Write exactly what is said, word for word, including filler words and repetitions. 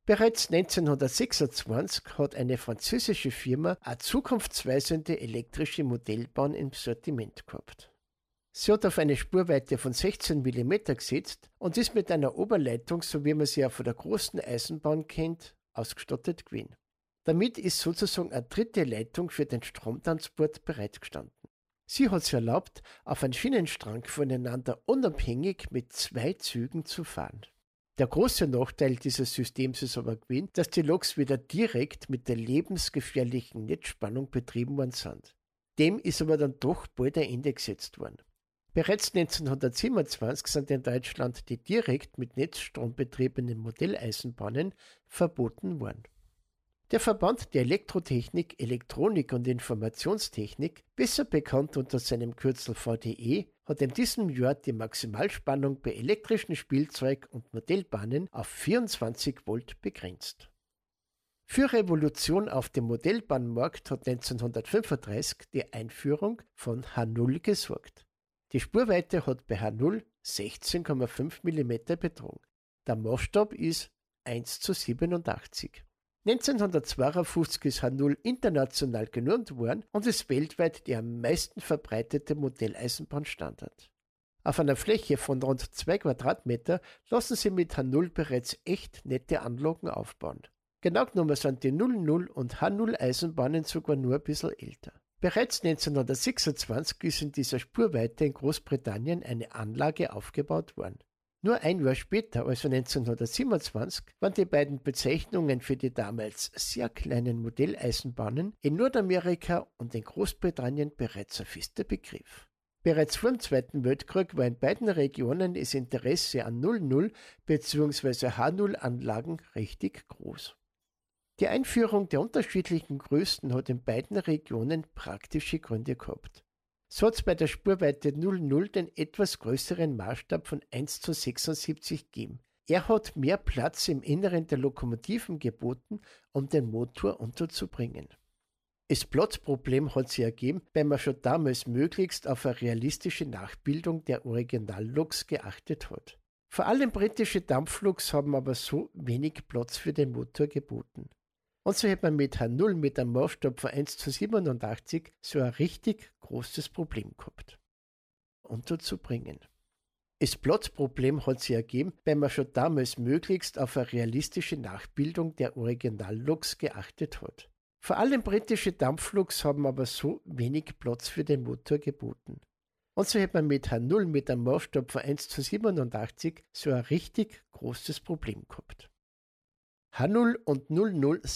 Bereits neunzehnhundertsechsundzwanzig hat eine französische Firma eine zukunftsweisende elektrische Modellbahn im Sortiment gehabt. Sie hat auf eine Spurweite von sechzehn Millimeter gesetzt und ist mit einer Oberleitung, so wie man sie ja von der großen Eisenbahn kennt, ausgestattet gewesen. Damit ist sozusagen eine dritte Leitung für den Stromtransport bereitgestanden. Sie hat es erlaubt, auf einen Schienenstrang voneinander unabhängig mit zwei Zügen zu fahren. Der große Nachteil dieses Systems ist aber gewesen, dass die Loks wieder direkt mit der lebensgefährlichen Netzspannung betrieben worden sind. Dem ist aber dann doch bald ein Ende gesetzt worden. Bereits neunzehnhundertsiebenundzwanzig sind in Deutschland die direkt mit Netzstrom betriebenen Modelleisenbahnen verboten worden. Der Verband der Elektrotechnik, Elektronik und Informationstechnik, besser bekannt unter seinem Kürzel V D E, hat in diesem Jahr die Maximalspannung bei elektrischen Spielzeug- und Modellbahnen auf vierundzwanzig Volt begrenzt. Für Revolution auf dem Modellbahnmarkt hat neunzehnhundertfünfunddreißig die Einführung von H null gesorgt. Die Spurweite hat bei H null sechzehn Komma fünf Millimeter betragen. Der Maßstab ist eins zu siebenundachtzig. neunzehnhundertzweiundfünfzig ist H null international genormt worden und ist weltweit der am meisten verbreitete Modelleisenbahnstandard. Auf einer Fläche von rund zwei Quadratmeter lassen sich mit H null bereits echt nette Anlagen aufbauen. Genau genommen sind die null null und H null Eisenbahnen sogar nur ein bisschen älter. Bereits neunzehnhundertsechsundzwanzig ist in dieser Spurweite in Großbritannien eine Anlage aufgebaut worden. Nur ein Jahr später, also neunzehnhundertsiebenundzwanzig, waren die beiden Bezeichnungen für die damals sehr kleinen Modelleisenbahnen in Nordamerika und in Großbritannien bereits ein fester Begriff. Bereits vor dem Zweiten Weltkrieg war in beiden Regionen das Interesse an null null bzw. H null Anlagen richtig groß. Die Einführung der unterschiedlichen Größen hat in beiden Regionen praktische Gründe gehabt. So hat es bei der Spurweite null null den etwas größeren Maßstab von eins zu sechsundsiebzig gegeben. Er hat mehr Platz im Inneren der Lokomotiven geboten, um den Motor unterzubringen. Das Platzproblem hat sich ergeben, weil man schon damals möglichst auf eine realistische Nachbildung der Originalloks geachtet hat. Vor allem britische Dampfloks haben aber so wenig Platz für den Motor geboten. Und so hat man mit H null mit einem Maßstab von eins zu siebenundachtzig so ein richtig großes Problem gehabt. Unterzubringen. Das Platzproblem hat sich ergeben, weil man schon damals möglichst auf eine realistische Nachbildung der Originalloks geachtet hat. Vor allem britische Dampfloks haben aber so wenig Platz für den Motor geboten. Und so hat man mit H null mit einem Maßstab von eins zu siebenundachtzig so ein richtig großes Problem gehabt. H null und null null